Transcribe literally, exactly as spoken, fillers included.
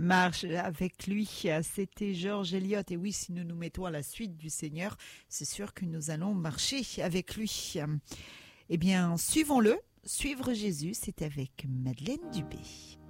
Marche avec lui. C'était George Eliot. Et oui, si nous nous mettons à la suite du Seigneur, c'est sûr que nous allons marcher avec lui. Eh bien, suivons-le. Suivre Jésus, c'est avec Madeleine Dubé.